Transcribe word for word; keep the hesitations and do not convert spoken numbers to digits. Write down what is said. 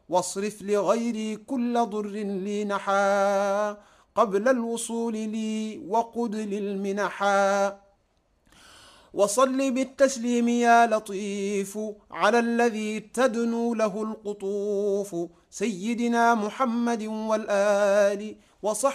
واصرف لغيري كل ضر لي نحا قبل الوصول لي وقد للمنحا وصل بالتسليم يا لطيف على الذي تدنو له القطوف سيدنا محمد والآل وصحبه